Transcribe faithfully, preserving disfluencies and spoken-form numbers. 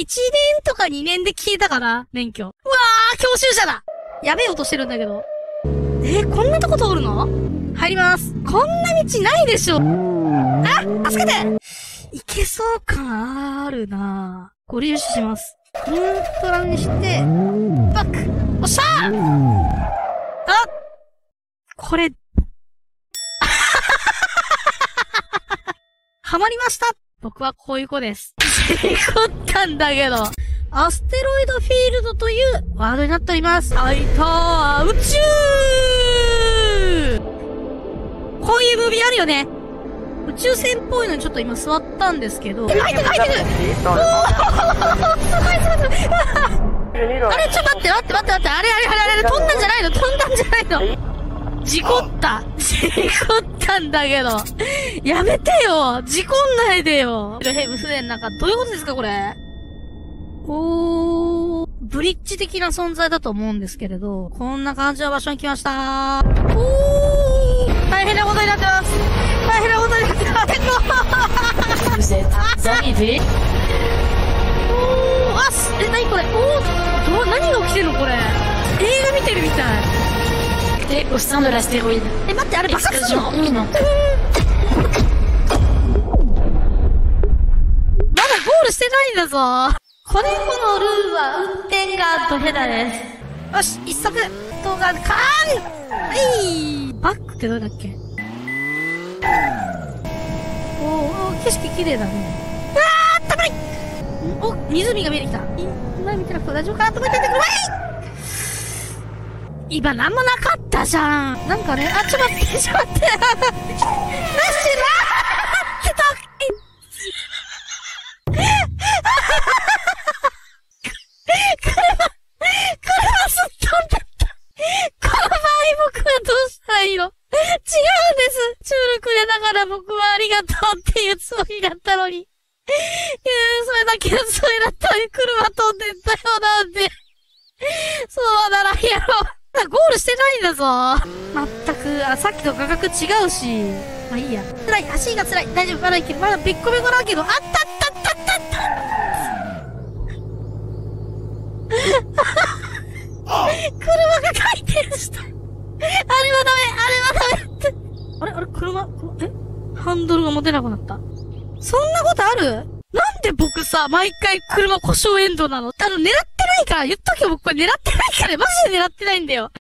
ちねんとかにねんで消えたかな免許。うわー、教習車だやべえ音してるんだけど。えー、こんなとこ通るの？入ります。こんな道ないでしょ。あ、助けて！いけそう感あるなぁ。ご利用します。インフラにして、バック！おっしゃー！あ！これ、ハマりました！僕はこういう子です。事故ったんだけど。アステロイドフィールドというワードになっております。はいたー、宇宙！こういうムービーあるよね。宇宙船っぽいのにちょっと今座ったんですけど。入ってる入ってる！おー！すごいすごいすごい！あれちょっと待って待って待って待って、あれあれあれあれ飛んだんじゃないの飛んだんじゃないの事故った事故ったんだけどやめてよ事故んないでよヘブ船なんかどういうことですかこれおー、ブリッジ的な存在だと思うんですけれど、こんな感じの場所に来ましたー。おー、大変なことになってます。大変なことになってます。 Vous êtes arrivé. おー、あす、え、なにこれおー、ど、何が起きてるのこれ映画見てるみたい。 Et au sein de l'astéroïde. え、待って、あれ爆発するの？ Explosion imminente. まだゴールしてないんだぞ。これこのルールは運転がドヘダです。よし、一足動画かーんはい、バックってどれだっけ。おー、景色綺麗だね。あー、たまいお、湖が見えてきた。今見てなくて大丈夫かなと思っててくれ。今なんもなかったじゃん。なんかね、あ、ちょっと待って、ちょっと待って。なしなーってた。車、車すっ飛んだった。この場合僕はどうしたらいいの？違うんです。チュールくれながら僕はありがとうっていうつもりだったのに。いやそれだけのつもりだったのに車飛んでったよなんで。そうならんやろ。ゴールしてないんだぞ。まったく、あ、さっきと価格違うし。まあいいや。辛い、足が辛い。大丈夫、まだいける。まだべっこべこだけど、あったったったったった車が回転した。あれはダメ、あれはダメって。あれあれ車、えハンドルが持てなくなった。そんなことある？なんで僕さ、毎回車故障エンドなの？あの、狙ってないから、言っとけよ、僕これ狙ってないから、マジで狙ってないんだよ。